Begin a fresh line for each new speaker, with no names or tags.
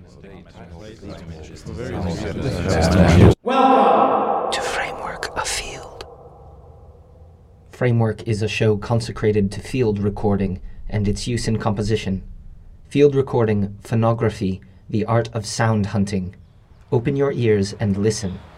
Welcome to Framework of Field. Framework is a show consecrated to field recording and its use in composition. Field recording, phonography, the art of sound hunting. Open your ears and listen.